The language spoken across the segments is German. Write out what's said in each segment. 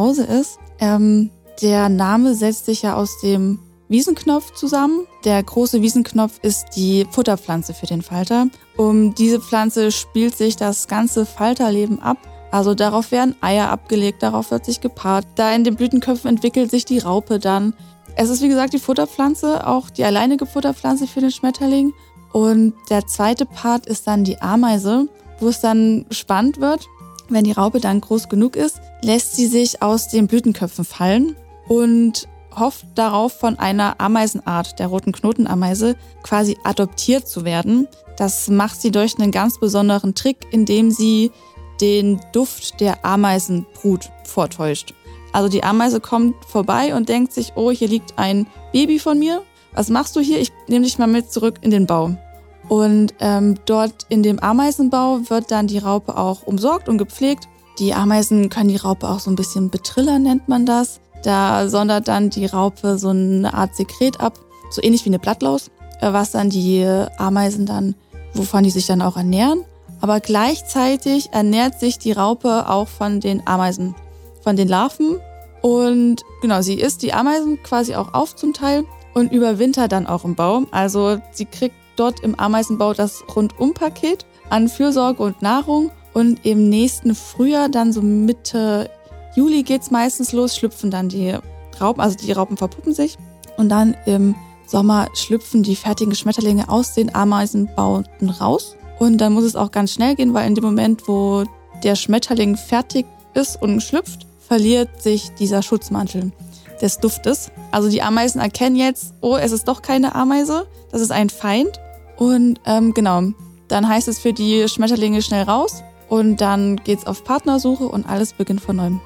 Hause ist. Der Name setzt sich ja aus dem Wiesenknopf zusammen. Der große Wiesenknopf ist die Futterpflanze für den Falter. Um diese Pflanze spielt sich das ganze Falterleben ab. Also darauf werden Eier abgelegt, darauf wird sich gepaart. Da in den Blütenköpfen entwickelt sich die Raupe dann. Es ist wie gesagt die Futterpflanze, auch die alleinige Futterpflanze für den Schmetterling. Und der zweite Part ist dann die Ameise, wo es dann spannend wird. Wenn die Raupe dann groß genug ist, lässt sie sich aus den Blütenköpfen fallen und hofft darauf, von einer Ameisenart, der roten Knotenameise, quasi adoptiert zu werden. Das macht sie durch einen ganz besonderen Trick, indem sie den Duft der Ameisenbrut vortäuscht. Also die Ameise kommt vorbei und denkt sich, oh, hier liegt ein Baby von mir. Was machst du hier? Ich nehme dich mal mit zurück in den Bau. Und dort in dem Ameisenbau wird dann die Raupe auch umsorgt und gepflegt. Die Ameisen können die Raupe auch so ein bisschen betrillern, nennt man das. Da sondert dann die Raupe so eine Art Sekret ab, so ähnlich wie eine Blattlaus, was dann die Ameisen dann, wovon die sich dann auch ernähren. Aber gleichzeitig ernährt sich die Raupe auch von den Ameisen, von den Larven. Und genau, sie isst die Ameisen quasi auch auf zum Teil und überwintert dann auch im Bau. Also sie kriegt dort im Ameisenbau das Rundum-Paket an Fürsorge und Nahrung. Und im nächsten Frühjahr, dann so Mitte Juli geht's meistens los, schlüpfen dann die Raupen, also die Raupen verpuppen sich. Und dann im Sommer schlüpfen die fertigen Schmetterlinge aus den Ameisenbauten raus. Und dann muss es auch ganz schnell gehen, weil in dem Moment, wo der Schmetterling fertig ist und schlüpft, verliert sich dieser Schutzmantel des Duftes. Also die Ameisen erkennen jetzt, oh, es ist doch keine Ameise, das ist ein Feind. Und genau, dann heißt es für die Schmetterlinge schnell raus und dann geht's auf Partnersuche und alles beginnt von neuem.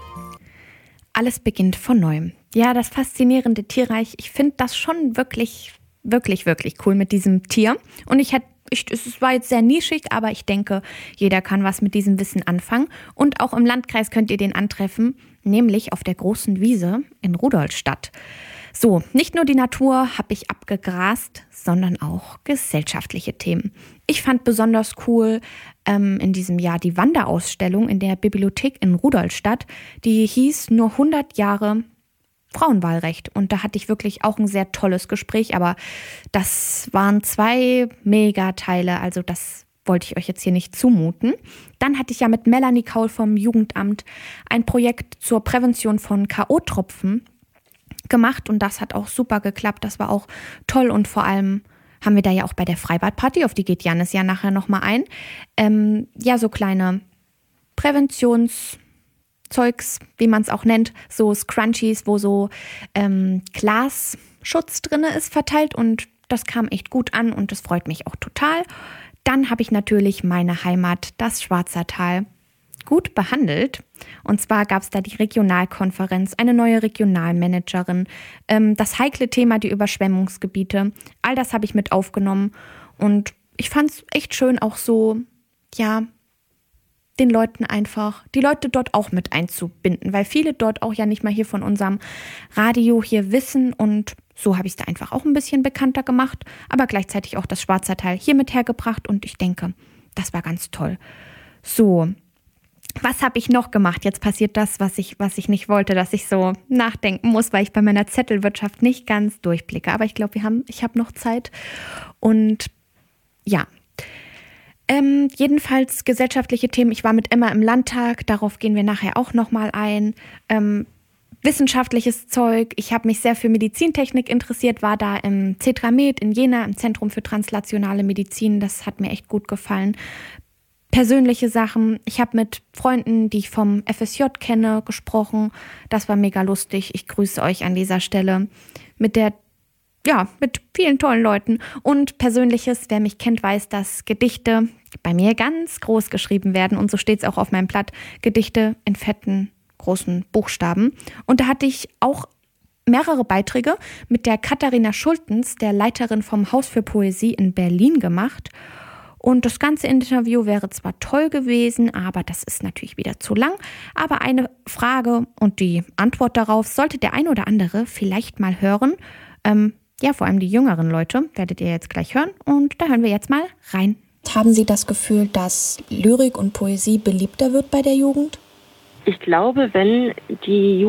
Alles beginnt von neuem. Ja, das faszinierende Tierreich. Ich finde das schon wirklich, wirklich, wirklich cool mit diesem Tier. Und es war jetzt sehr nischig, aber ich denke, jeder kann was mit diesem Wissen anfangen. Und auch im Landkreis könnt ihr den antreffen, nämlich auf der großen Wiese in Rudolstadt. So, nicht nur die Natur habe ich abgegrast, sondern auch gesellschaftliche Themen. Ich fand besonders cool in diesem Jahr die Wanderausstellung in der Bibliothek in Rudolstadt. Die hieß nur 100 Jahre Frauenwahlrecht. Und da hatte ich wirklich auch ein sehr tolles Gespräch, aber das waren 2 Megateile, also das wollte ich euch jetzt hier nicht zumuten. Dann hatte ich ja mit Melanie Kaul vom Jugendamt ein Projekt zur Prävention von K.O.-Tropfen gemacht und das hat auch super geklappt. Das war auch toll und vor allem haben wir da ja auch bei der Freibadparty, auf die geht Jannis ja nachher nochmal ein, so kleine Präventionszeugs, wie man es auch nennt, so Scrunchies, wo so Glasschutz drin ist verteilt und das kam echt gut an und das freut mich auch total. Dann habe ich natürlich meine Heimat, das Schwarzertal, gut behandelt. Und zwar gab es da die Regionalkonferenz, eine neue Regionalmanagerin, das heikle Thema, die Überschwemmungsgebiete. All das habe ich mit aufgenommen und ich fand es echt schön, auch so, ja, die Leute dort auch mit einzubinden, weil viele dort auch ja nicht mal hier von unserem Radio hier wissen und so habe ich es da einfach auch ein bisschen bekannter gemacht, aber gleichzeitig auch das Schwarzertal hier mit hergebracht und ich denke, das war ganz toll. So, was habe ich noch gemacht? Jetzt passiert das, was ich nicht wollte, dass ich so nachdenken muss, weil ich bei meiner Zettelwirtschaft nicht ganz durchblicke. Aber ich glaube, ich habe noch Zeit. Und ja, jedenfalls gesellschaftliche Themen. Ich war mit Emma im Landtag, darauf gehen wir nachher auch nochmal ein. Wissenschaftliches Zeug. Ich habe mich sehr für Medizintechnik interessiert, war da im Cetramed in Jena, im Zentrum für translationale Medizin. Das hat mir echt gut gefallen. Persönliche Sachen. Ich habe mit Freunden, die ich vom FSJ kenne, gesprochen. Das war mega lustig. Ich grüße euch an dieser Stelle. Mit vielen tollen Leuten. Und Persönliches, wer mich kennt, weiß, dass Gedichte bei mir ganz groß geschrieben werden. Und so steht es auch auf meinem Blatt. Gedichte in fetten, großen Buchstaben. Und da hatte ich auch mehrere Beiträge mit der Katharina Schultens, der Leiterin vom Haus für Poesie in Berlin, gemacht. Und das ganze Interview wäre zwar toll gewesen, aber das ist natürlich wieder zu lang. Aber eine Frage und die Antwort darauf sollte der ein oder andere vielleicht mal hören. Vor allem die jüngeren Leute werdet ihr jetzt gleich hören. Und da hören wir jetzt mal rein. Haben Sie das Gefühl, dass Lyrik und Poesie beliebter wird bei der Jugend? Ich glaube, wenn die